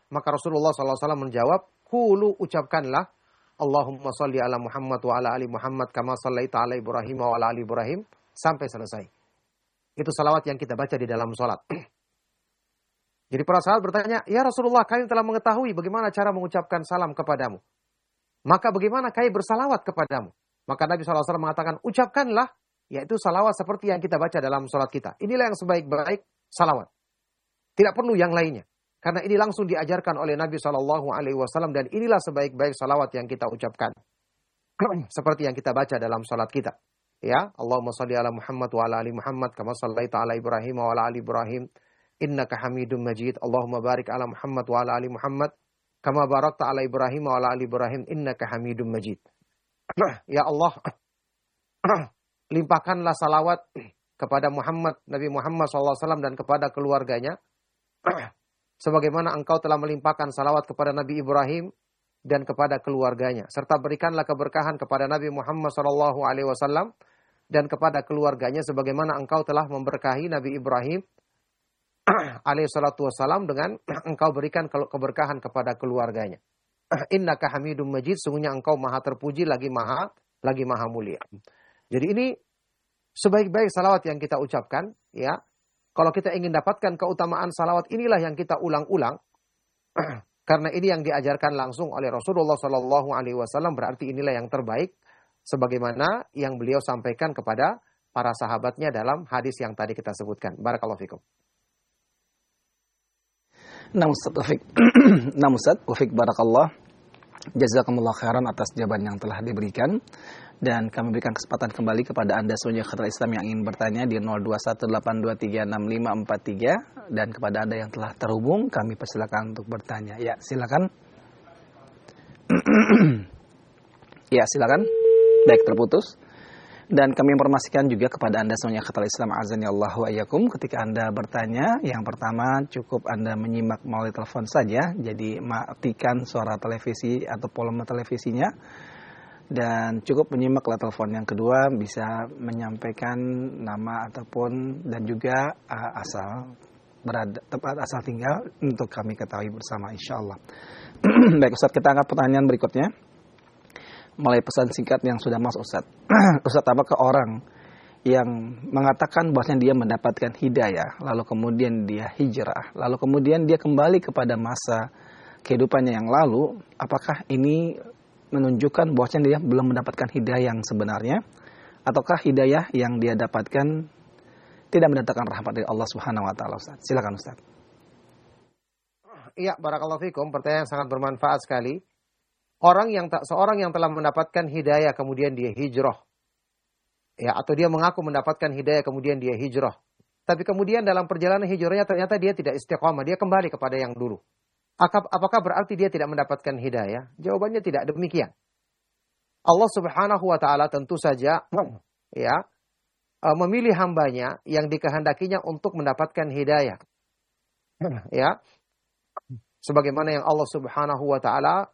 Maka Rasulullah SAW menjawab, "Qulu, ucapkanlah, Allahumma salli ala Muhammad wa ala ali Muhammad kama sallaita ala Ibrahim wa ala ali Ibrahim," sampai selesai. Itu salawat yang kita baca di dalam sholat. Jadi para sahabat bertanya, "Ya Rasulullah, kami telah mengetahui bagaimana cara mengucapkan salam kepadamu. Maka bagaimana kami bersalawat kepadamu?" Maka Nabi SAW mengatakan, "Ucapkanlah, yaitu salawat seperti yang kita baca dalam sholat kita. Inilah yang sebaik-baik salawat. Tidak perlu yang lainnya. Karena ini langsung diajarkan oleh Nabi SAW dan inilah sebaik-baik salawat yang kita ucapkan. Seperti yang kita baca dalam sholat kita. Ya, Allahumma salli ala Muhammad wa ala ali Muhammad kama sallaita ala Ibrahim wa ala ali Ibrahim innaka Hamidum Majid. Allahumma barik ala Muhammad wa ala ali Muhammad kama barakta ala Ibrahim wa ala ali Ibrahim innaka Hamidum Majid." Ya Allah, limpahkanlah salawat kepada Nabi Muhammad SAW dan kepada keluarganya. Sebagaimana engkau telah melimpahkan salawat kepada Nabi Ibrahim dan kepada keluarganya. Serta berikanlah keberkahan kepada Nabi Muhammad SAW dan kepada keluarganya. Sebagaimana engkau telah memberkahi Nabi Ibrahim alaihissalam dengan engkau berikan keberkahan kepada keluarganya. Innaka Hamidum Majid, sungguhnya engkau maha terpuji lagi maha mulia. Jadi ini sebaik-baik salawat yang kita ucapkan, ya. Kalau kita ingin dapatkan keutamaan salawat, inilah yang kita ulang-ulang. Karena ini yang diajarkan langsung oleh Rasulullah SAW, berarti inilah yang terbaik. Sebagaimana yang beliau sampaikan kepada para sahabatnya dalam hadis yang tadi kita sebutkan. Barakallahu fikum. Nah Ustaz, Ufik Barakallah. Jazakumullah khairan atas jawaban yang telah diberikan. Dan kami berikan kesempatan kembali kepada Anda semuanya Khairul Islam yang ingin bertanya di 0218236543. Dan kepada Anda yang telah terhubung, kami persilakan untuk bertanya. Ya, silakan. Ya, silakan. Baik, terputus. Dan kami informasikan juga kepada Anda semuanya Khairul Islam azani Allahu ayyakum, ketika Anda bertanya, yang pertama cukup Anda menyimak melalui telepon saja. Jadi matikan suara televisi atau volume televisinya. Dan cukup menyimak lewat telepon. Yang kedua bisa menyampaikan nama ataupun dan juga tempat asal tinggal untuk kami ketahui bersama insyaallah. Baik Ustaz, kita angkat pertanyaan berikutnya melalui pesan singkat yang sudah masuk Ustaz. Ustaz, apakah orang yang mengatakan bahwasanya dia mendapatkan hidayah, lalu kemudian dia hijrah, lalu kemudian dia kembali kepada masa kehidupannya yang lalu, apakah ini menunjukkan bahwasanya dia belum mendapatkan hidayah yang sebenarnya, ataukah hidayah yang dia dapatkan tidak mendatangkan rahmat dari Allah Subhanahu wa taala, Ustaz? Silakan Ustaz. Iya, barakallahu fikum, pertanyaan yang sangat bermanfaat sekali. Seorang yang telah mendapatkan hidayah kemudian dia hijrah. Ya, atau dia mengaku mendapatkan hidayah kemudian dia hijrah. Tapi kemudian dalam perjalanan hijrahnya ternyata dia tidak istiqamah, dia kembali kepada yang dulu. Apakah berarti dia tidak mendapatkan hidayah? Jawabannya tidak demikian. Allah Subhanahu wa taala tentu saja ya memilih hambanya yang dikehendakinya untuk mendapatkan hidayah. Ya. Sebagaimana yang Allah Subhanahu wa taala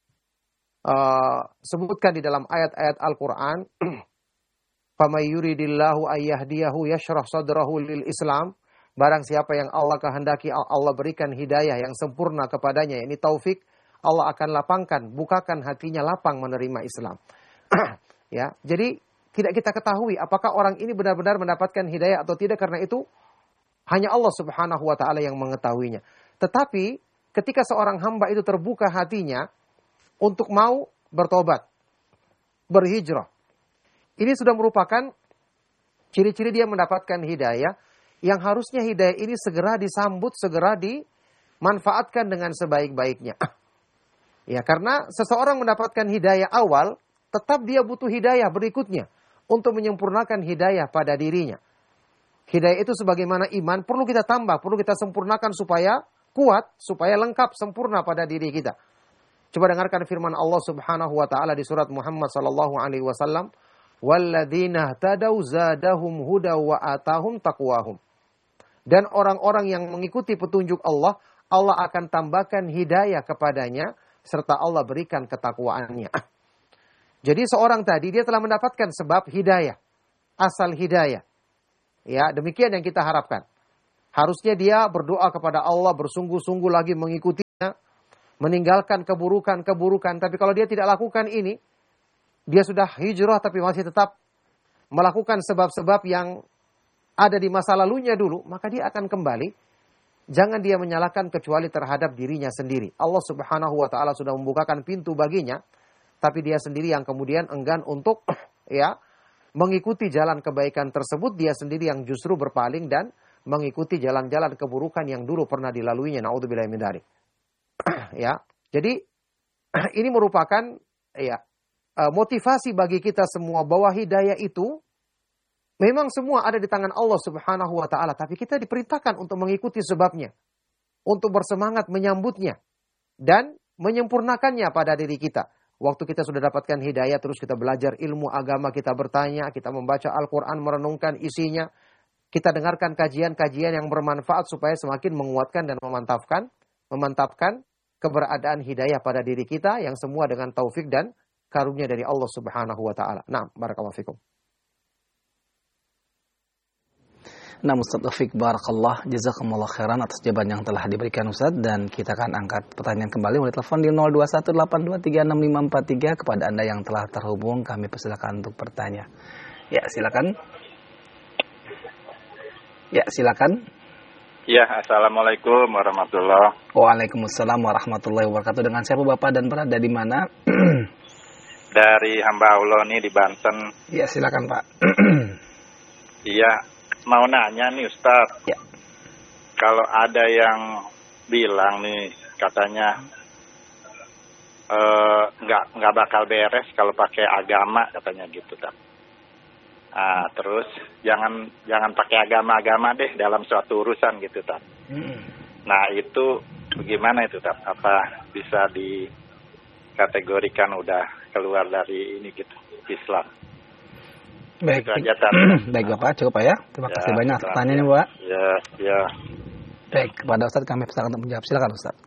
sebutkan di dalam ayat-ayat Al-Qur'an, "Faman yuridillahu ayyahdiyahu yashrah sadrahu lil Islam." Barang siapa yang Allah kehendaki Allah berikan hidayah yang sempurna kepadanya, ini taufik, Allah akan lapangkan, bukakan hatinya lapang menerima Islam. Ya, jadi tidak kita ketahui apakah orang ini benar-benar mendapatkan hidayah atau tidak, karena itu hanya Allah Subhanahu wa taala yang mengetahuinya. Tetapi ketika seorang hamba itu terbuka hatinya untuk mau bertobat, berhijrah, ini sudah merupakan ciri-ciri dia mendapatkan hidayah, yang harusnya hidayah ini segera disambut, segera dimanfaatkan dengan sebaik-baiknya. Ya, karena seseorang mendapatkan hidayah awal, tetap dia butuh hidayah berikutnya untuk menyempurnakan hidayah pada dirinya. Hidayah itu sebagaimana iman, perlu kita tambah, perlu kita sempurnakan supaya kuat, supaya lengkap, sempurna pada diri kita. Coba dengarkan firman Allah Subhanahu wa taala di surat Muhammad sallallahu alaihi wasallam, "Walladzina tadau zadahum huda wa atahum taqwahum." Dan orang-orang yang mengikuti petunjuk Allah, Allah akan tambahkan hidayah kepadanya serta Allah berikan ketakwaannya. Jadi seorang tadi dia telah mendapatkan sebab hidayah, asal hidayah. Ya, demikian yang kita harapkan. Harusnya dia berdoa kepada Allah, bersungguh-sungguh lagi mengikutinya, meninggalkan keburukan-keburukan. Tapi kalau dia tidak lakukan ini, dia sudah hijrah tapi masih tetap melakukan sebab-sebab yang ada di masa lalunya dulu, maka dia akan kembali. Jangan dia menyalahkan kecuali terhadap dirinya sendiri. Allah Subhanahu wa taala sudah membukakan pintu baginya, tapi dia sendiri yang kemudian enggan untuk ya mengikuti jalan kebaikan tersebut, dia sendiri yang justru berpaling dan mengikuti jalan-jalan keburukan yang dulu pernah dilaluinya. Naudzubillahi min dzalik. Ya. Jadi ini merupakan ya motivasi bagi kita semua bahwa hidayah itu memang semua ada di tangan Allah Subhanahu wa taala, tapi kita diperintahkan untuk mengikuti sebabnya, untuk bersemangat menyambutnya dan menyempurnakannya pada diri kita. Waktu kita sudah dapatkan hidayah, terus kita belajar ilmu agama, kita bertanya, kita membaca Al-Quran, merenungkan isinya, kita dengarkan kajian-kajian yang bermanfaat supaya semakin menguatkan dan memantapkan keberadaan hidayah pada diri kita yang semua dengan taufik dan karunia dari Allah Subhanahu wa taala. Nah, barakallahu fikum. Nah, Ustaz Taufik, barakallah, jazakumullah khairan atas jawaban yang telah diberikan Ustaz, dan kita akan angkat pertanyaan kembali melalui telepon di 0218236543. Kepada Anda yang telah terhubung, kami persilakan untuk bertanya. Ya, silakan. Ya, assalamualaikum warahmatullahi. Waalaikumsalam warahmatullahi wabarakatuh. Dengan siapa Bapak dan berada di mana? Dari hamba Allah nih di Banten. Ya, silakan Pak. Iya. Mau nanya nih Ustaz, ya. Kalau ada yang bilang nih katanya nggak bakal beres kalau pakai agama katanya gitu kan. Ah, terus jangan pakai agama deh dalam suatu urusan gitu kan. Nah itu bagaimana itu kan? Apa bisa dikategorikan udah keluar dari ini gitu Islam? Baik, baik Bapak, cukup Pak ya. Terima kasih banyak atas pertanyaannya Pak. Ya. Baik, kepada Ustaz kami persilakan untuk menjawab. Silakan Ustaz.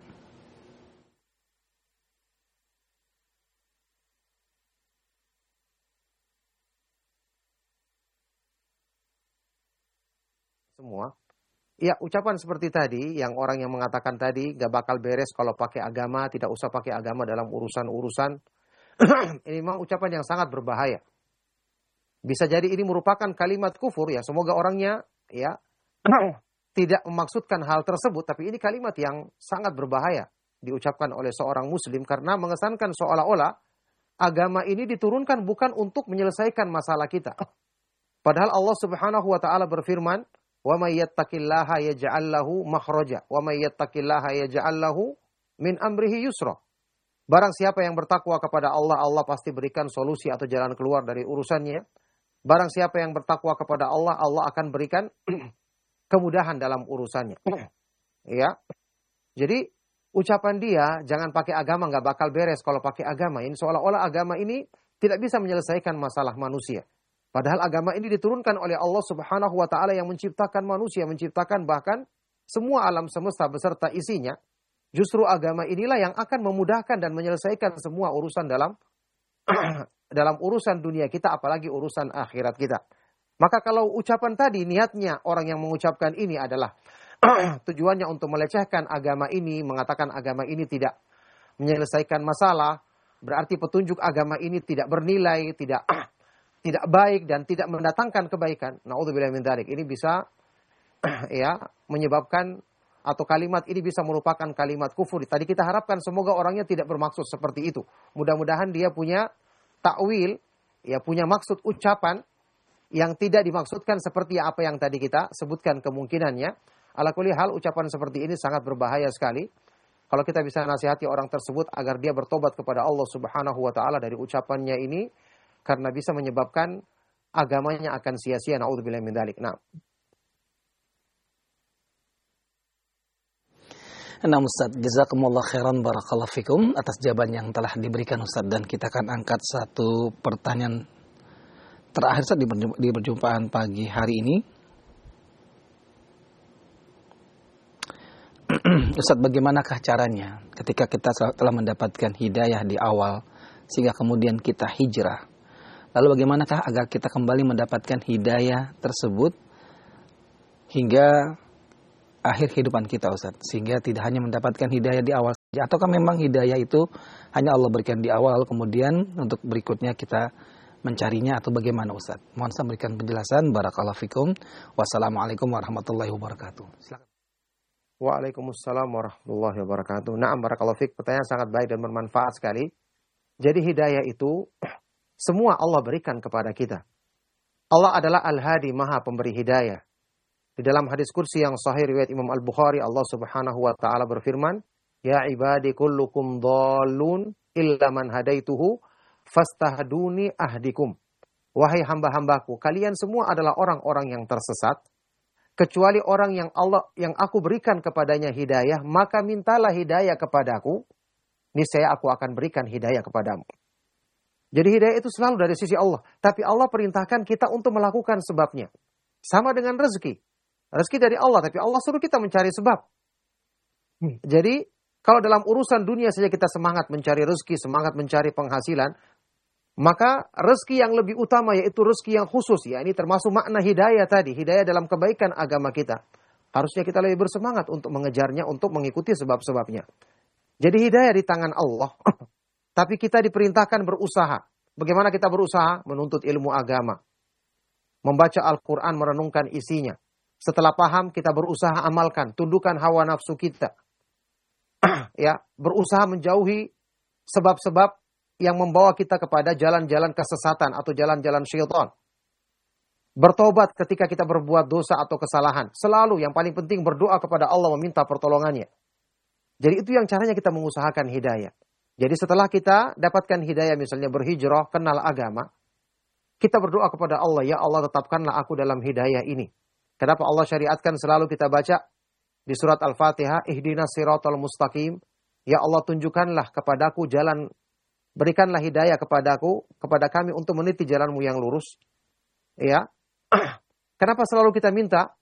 Semua. Ya, ucapan seperti tadi, yang orang yang mengatakan tadi, gak bakal beres kalau pakai agama, tidak usah pakai agama dalam urusan-urusan. Ini memang ucapan yang sangat berbahaya. Bisa jadi ini merupakan kalimat kufur, ya semoga orangnya ya tidak memaksudkan hal tersebut, tapi ini kalimat yang sangat berbahaya diucapkan oleh seorang muslim karena mengesankan seolah-olah agama ini diturunkan bukan untuk menyelesaikan masalah kita. Padahal Allah Subhanahu wa taala berfirman, "Wa may yattaqillaha yaj'al lahu makhraja wa may yattaqillaha yaj'al lahu min amrihi yusra." Barang siapa yang bertakwa kepada Allah, Allah pasti berikan solusi atau jalan keluar dari urusannya. Barang siapa yang bertakwa kepada Allah, Allah akan berikan kemudahan dalam urusannya. Ya. Jadi ucapan dia, jangan pakai agama, nggak bakal beres kalau pakai agama. Ini seolah-olah agama ini tidak bisa menyelesaikan masalah manusia. Padahal agama ini diturunkan oleh Allah Subhanahu wa taala yang menciptakan manusia, menciptakan bahkan semua alam semesta beserta isinya. Justru agama inilah yang akan memudahkan dan menyelesaikan semua urusan dalam urusan dunia kita, apalagi urusan akhirat kita. Maka kalau ucapan tadi niatnya orang yang mengucapkan ini adalah tujuannya untuk melecehkan agama ini, mengatakan agama ini tidak menyelesaikan masalah, berarti petunjuk agama ini tidak bernilai, tidak baik dan tidak mendatangkan kebaikan. Naudzubillahi min dzalik. Ini bisa ya menyebabkan atau kalimat ini bisa merupakan kalimat kufur. Tadi kita harapkan semoga orangnya tidak bermaksud seperti itu. Mudah-mudahan dia punya takwil, ya punya maksud ucapan yang tidak dimaksudkan seperti apa yang tadi kita sebutkan kemungkinannya. Ala kulli hal ucapan seperti ini sangat berbahaya sekali. Kalau kita bisa nasihati orang tersebut agar dia bertobat kepada Allah Subhanahu wa taala dari ucapannya ini, karena bisa menyebabkan agamanya akan sia-sia. Naudzubillahi min dzalik. Nah, Ustaz, jazakumullah khairan barakallahu fikum atas jawaban yang telah diberikan Ustaz, dan kita akan angkat satu pertanyaan terakhir Ustaz di perjumpaan pagi hari ini. Ustaz, bagaimanakah caranya ketika kita telah mendapatkan hidayah di awal sehingga kemudian kita hijrah? Lalu bagaimanakah agar kita kembali mendapatkan hidayah tersebut hingga akhir kehidupan kita Ustaz, sehingga tidak hanya mendapatkan hidayah di awal saja, ataukah memang hidayah itu hanya Allah berikan di awal, kemudian untuk berikutnya kita mencarinya, atau bagaimana Ustaz? Mohon saya berikan penjelasan. Barakallahu fikum. Wassalamualaikum warahmatullahi wabarakatuh. Silakan. Waalaikumsalam warahmatullahi wabarakatuh. Na'am, barakallahu fik. Pertanyaan sangat baik dan bermanfaat sekali. Jadi hidayah itu semua Allah berikan kepada kita. Allah adalah Al-Hadi, Maha Pemberi hidayah. Di dalam hadis kursi yang sahih riwayat Imam Al-Bukhari, Allah Subhanahu wa taala berfirman, "Ya ibadi kullukum dhallun illa man hadaituhu fastahduni ahdikum." Wahai hamba-hambaku, kalian semua adalah orang-orang yang tersesat, kecuali orang yang aku berikan kepadanya hidayah, maka mintalah hidayah kepadaku, niscaya aku akan berikan hidayah kepadamu. Jadi hidayah itu selalu dari sisi Allah, tapi Allah perintahkan kita untuk melakukan sebabnya. Sama dengan rezeki. Rezeki dari Allah, tapi Allah suruh kita mencari sebab. Jadi kalau dalam urusan dunia saja kita semangat mencari rezeki, semangat mencari penghasilan, maka rezeki yang lebih utama yaitu rezeki yang khusus. Ya, ini termasuk makna hidayah tadi. Hidayah dalam kebaikan agama kita. Harusnya kita lebih bersemangat untuk mengejarnya, untuk mengikuti sebab-sebabnya. Jadi hidayah di tangan Allah. Tapi kita diperintahkan berusaha. Bagaimana kita berusaha? Menuntut ilmu agama. Membaca Al-Quran, merenungkan isinya. Setelah paham, kita berusaha amalkan. Tundukkan hawa nafsu kita. Ya, berusaha menjauhi sebab-sebab yang membawa kita kepada jalan-jalan kesesatan atau jalan-jalan syaitan. Bertobat ketika kita berbuat dosa atau kesalahan. Selalu yang paling penting berdoa kepada Allah, meminta pertolongannya. Jadi itu yang caranya kita mengusahakan hidayah. Jadi setelah kita dapatkan hidayah, misalnya berhijrah, kenal agama, kita berdoa kepada Allah, ya Allah tetapkanlah aku dalam hidayah ini. Kenapa Allah syariatkan selalu kita baca di surat Al-Fatihah, ihdinas siratal mustaqim, ya Allah tunjukkanlah kepadaku jalan, berikanlah hidayah kepadaku, kepada kami untuk meniti jalanmu yang lurus. Ya, kenapa selalu kita minta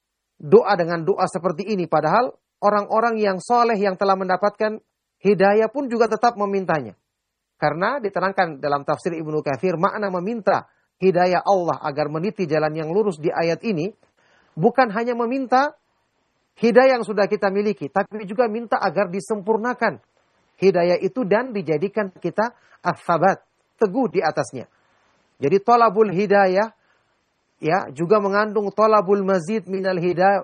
doa dengan doa seperti ini, padahal orang-orang yang soleh yang telah mendapatkan hidayah pun juga tetap memintanya. Karena diterangkan dalam tafsir Ibnu Katsir, makna meminta hidayah Allah agar meniti jalan yang lurus di ayat ini, bukan hanya meminta hidayah yang sudah kita miliki, tapi juga minta agar disempurnakan hidayah itu dan dijadikan kita as-sabat, teguh di atasnya. Jadi thalabul hidayah ya juga mengandung thalabul mazid minal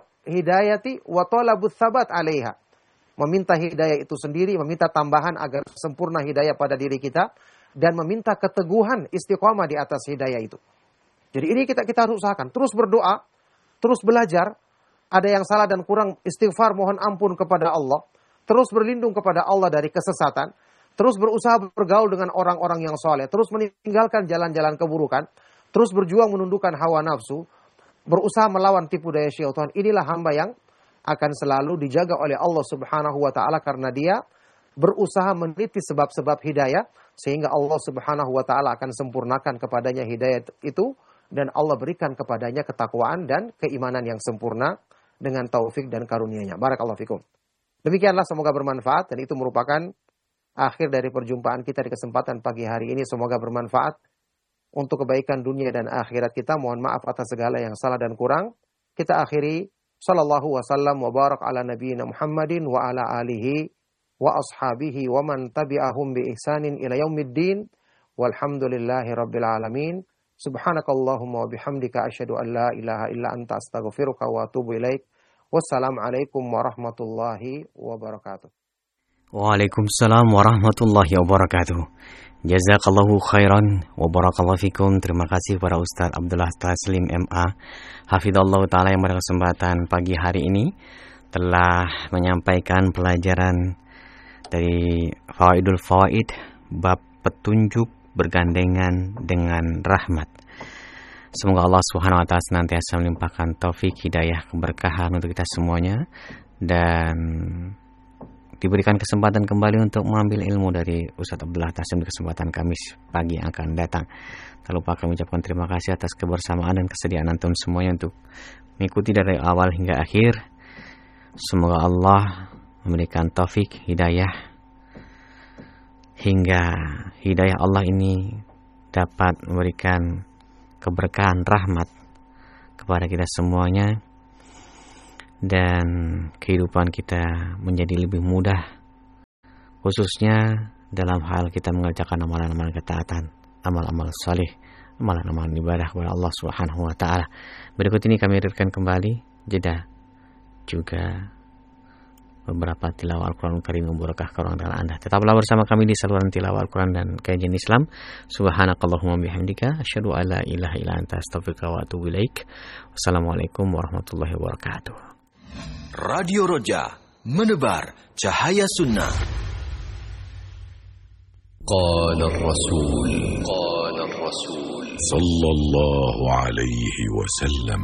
hidayati wa thalabus sabat 'alaiha. Meminta hidayah itu sendiri, meminta tambahan agar sempurna hidayah pada diri kita, dan meminta keteguhan istiqomah di atas hidayah itu. Jadi ini kita harus usahakan. Terus berdoa, terus belajar. Ada yang salah dan kurang, istighfar, mohon ampun kepada Allah. Terus berlindung kepada Allah dari kesesatan. Terus berusaha bergaul dengan orang-orang yang soleh. Terus meninggalkan jalan-jalan keburukan. Terus berjuang menundukkan hawa nafsu. Berusaha melawan tipu daya syaitan. Inilah hamba yang akan selalu dijaga oleh Allah Subhanahu wa taala karena dia berusaha meneliti sebab-sebab hidayah, sehingga Allah Subhanahu wa taala akan sempurnakan kepadanya hidayah itu, dan Allah berikan kepadanya ketakwaan dan keimanan yang sempurna dengan taufik dan karunia-Nya. Barakallahu fikum. Demikianlah, semoga bermanfaat, dan itu merupakan akhir dari perjumpaan kita di kesempatan pagi hari ini. Semoga bermanfaat untuk kebaikan dunia dan akhirat kita. Mohon maaf atas segala yang salah dan kurang. Kita akhiri. Sallallahu wasallam wa barak ala nabiyyina Muhammadin wa ala alihi wa ashabihi wa man tabi'ahum bi ihsanin ila yaumiddin walhamdulillahi rabbil alamin. Subhanakallahumma wa bihamdika asyhadu an la ilaha illa anta astaghfiruka wa atubu ilaik. Wassalamualaikum warahmatullahi wabarakatuh. Waalaikumsalam warahmatullahi wabarakatuh. Jazakallahu khairan wa barakallahu fikum. Terima kasih kepada Ustaz Abdullah Taslim MA Hafidhallahu ta'ala yang pada kesempatan pagi hari ini telah menyampaikan pelajaran dari Fawaidul Fawaid bab petunjuk bergandengan dengan rahmat. Semoga Allah Subhanahu wa taala senantiasa melimpahkan taufik, hidayah, keberkahan untuk kita semuanya, dan diberikan kesempatan kembali untuk mengambil ilmu dari Ustaz Abdullah Taslim di kesempatan Kamis pagi yang akan datang. Tak lupa kami ucapkan terima kasih atas kebersamaan dan kesediaan antum semuanya untuk mengikuti dari awal hingga akhir. Semoga Allah memberikan taufik, hidayah, hingga hidayah Allah ini dapat memberikan keberkahan rahmat kepada kita semuanya, dan kehidupan kita menjadi lebih mudah, khususnya dalam hal kita mengerjakan amalan-amalan ketaatan, amal-amal saleh, amalan-amalan ibadah kepada Allah Subhanahu wa taala. Berikut ini kami hadirkan kembali jeda juga beberapa tilawah Al-Quran Karim yang berkah ke ruang Anda. Tetaplah bersama kami di saluran tilawah Al-Quran dan kajian Islam. Subhanakallahumma bihamdika asyhadu an la ilaha illa anta astaghfiruka wa atubu ilaik. Wassalamualaikum warahmatullahi wabarakatuh. Radio Roja, menebar cahaya sunnah. Qala Rasul sallallahu alaihi wasallam.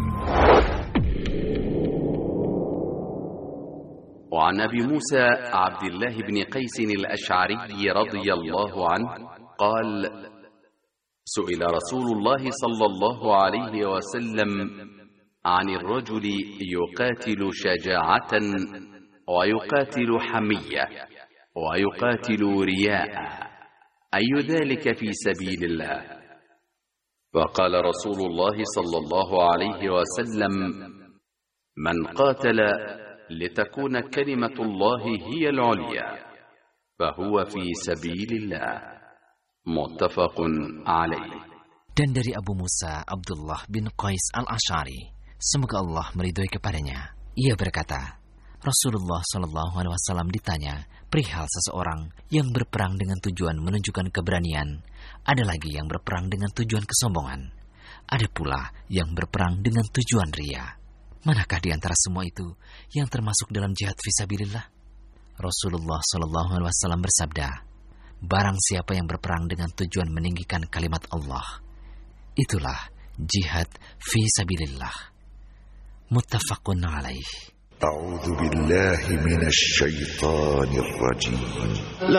وعن أبي موسى عبد الله بن قيس الأشعري رضي الله عنه قال: سئل رسول الله صلى الله عليه وسلم عن الرجل يقاتل شجاعة ويقاتل حمية ويقاتل رياء، أي ذلك في سبيل الله؟ فقال رسول الله صلى الله عليه وسلم: من قاتل لتكون كلمة الله هي العليا فهو في سبيل الله. متفق عليه. Dan dari Abu Musa Abdullah bin Qais al-Ash'ari, semoga Allah meridhoi kepadanya, ia berkata, Rasulullah SAW ditanya perihal seseorang yang berperang dengan tujuan menunjukkan keberanian, ada lagi yang berperang dengan tujuan kesombongan, ada pula yang berperang dengan tujuan riya. Manakah di antara semua itu yang termasuk dalam jihad fisabilillah? Rasulullah SAW bersabda, barang siapa yang berperang dengan tujuan meninggikan kalimat Allah, itulah jihad fisabilillah. Muttafaqun alaih. A'udzu billahi minasy syaithanir rajim.